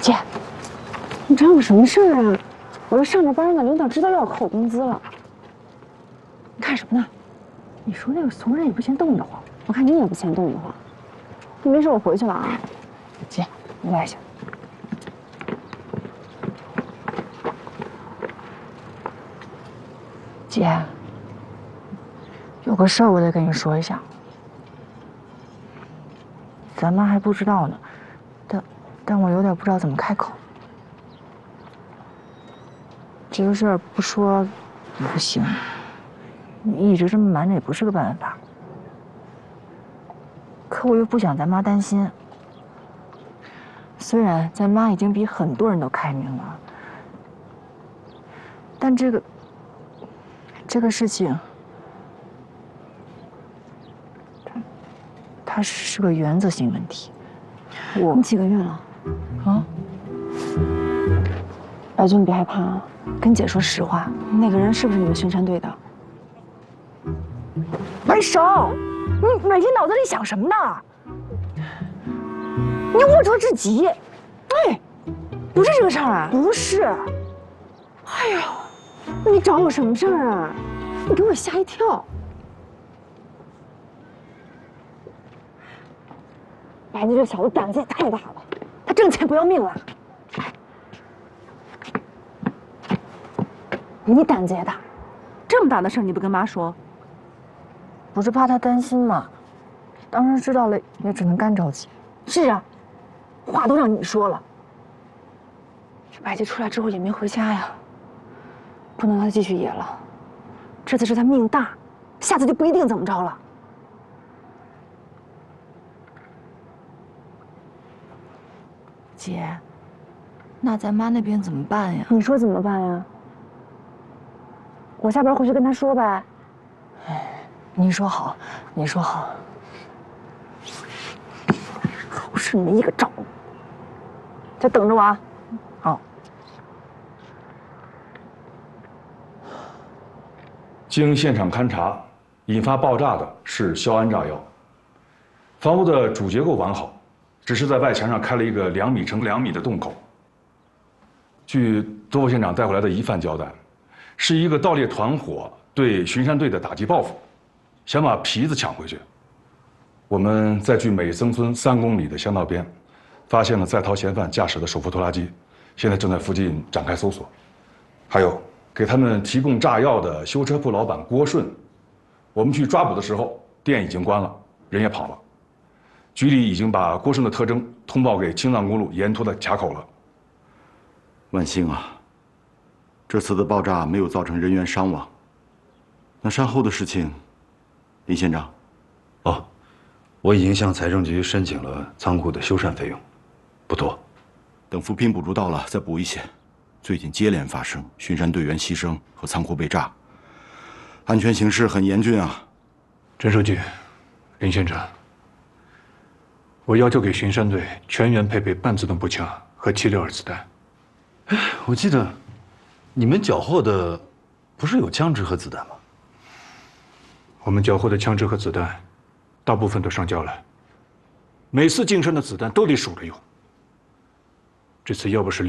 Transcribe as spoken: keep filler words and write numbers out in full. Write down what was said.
姐，你找我什么事儿啊？我这上着班呢，领导知道要扣我工资了。你看什么呢？你说那个怂人也不嫌冻得慌，我看你也不嫌冻得慌。你没事，我回去了啊。姐，你来一下。姐，有个事儿我得跟你说一下。咱妈还不知道呢，但但我有点不知道怎么开口。这个事儿不说也不行，你一直这么瞒着也不是个办法。可我又不想咱妈担心。虽然咱妈已经比很多人都开明了，但这个这个事情，它它是个原则性问题。我你几个月了？啊？白军，你别害怕啊，跟姐说实话，那个人是不是你们巡山队的？白手，你每天脑子里想什么呢？你龌龊至极！哎，不是这个事儿啊，不是。哎呦，你找我什么事儿啊？你给我吓一跳！白金这小子胆子也太大了，他挣钱不要命了。你胆子也大， 这么大的事儿你不跟妈说？ 不是怕他担心吗？当时知道了也只能干着急。是啊，话都让你说了。这白姐出来之后也没回家呀，不能让他继续野了。这次是他命大，下次就不一定怎么着了。姐，那咱妈那边怎么办呀？你说怎么办呀？我下班回去跟他说呗。哎，你说好，你说好。好事你没一个找，再等着我啊！好。 经现场勘查，引发爆炸的是硝铵炸药。房屋的主结构完好，只是在外墙上开了一个两米乘两米的洞口。据多副县长带回来的疑犯交代，是一个盗猎团伙对巡山队的打击报复，想把皮子抢回去。我们在距美增村三公里的乡道边，发现了在逃嫌犯驾驶的手扶拖拉机，现在正在附近展开搜索。还有给他们提供炸药的修车铺老板郭顺，我们去抓捕的时候，店已经关了，人也跑了。局里已经把郭顺的特征通报给青藏公路沿途的卡口了。 万幸啊，这次的爆炸没有造成人员伤亡。那善后的事情，林县长。 哦，我已经向财政局申请了仓库的修缮费用，不多。 等扶贫补助到了再补一些。最近接连发生巡山队员牺牲和仓库被炸，安全形势很严峻啊。 陈书记，林县长，我要求给巡山队全员配备半自动步枪和七六二子弹。 哎，我记得你们缴获的不是有枪支和子弹吗？ 我们缴获的枪支和子弹，大部分都上交了。每次进山的子弹都得数着用。这次要不是